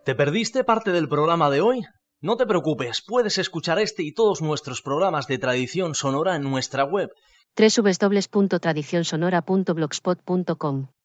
¿Te perdiste parte del programa de hoy? No te preocupes, puedes escuchar este y todos nuestros programas de Tradición Sonora en nuestra web www.tradicionsonora.blogspot.com